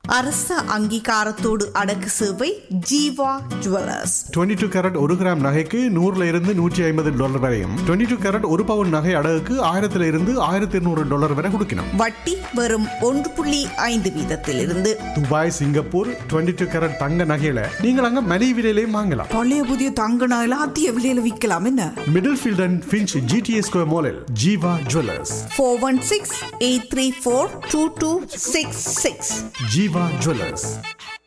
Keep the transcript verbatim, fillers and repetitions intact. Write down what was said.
அரச அங்கீகாரத்தோடு அடக்கு சேவை Jeeva jewellers. Twenty two carat ஒரு கிராம் நகைக்கு நூறுல இருந்து நூற்றி ஐம்பது டாலர் வரையும், டுவெண்ட்டி டூ கேரட் ஒரு பவுன் நகை அடகுக்கு ஆயிரத்துல இருந்து ஆயிரத்தி இருநூறு டாலர் வரை கொடுக்கணும். வட்டி வெறும் ஒன்று புள்ளி ஐந்து வீதத்தில் இருந்து. Dubai, Singapore twenty two carat தங்க நகையில நீங்கள் அங்க மலிவு விலையிலையும் வாங்கலாம். பழைய புதிய தங்க நகையில அதிக விலையில விற்கலாம். என்ன middle field and Finch GDS square மாலில் Jeeva jewellers. Four one six eight three four two two six six. Jeeva jewellers.